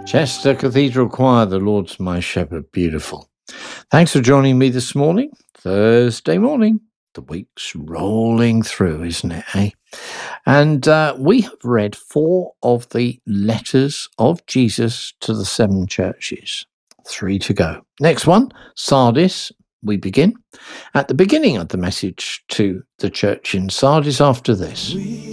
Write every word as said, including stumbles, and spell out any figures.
Chester Cathedral Choir, The Lord's My Shepherd. Beautiful. Thanks for joining me this morning, Thursday morning. The week's rolling through, isn't it, eh? And uh, we have read four of the letters of Jesus to the seven churches. Three to go. Next one, Sardis. We begin at the beginning of the message to the church in Sardis after this.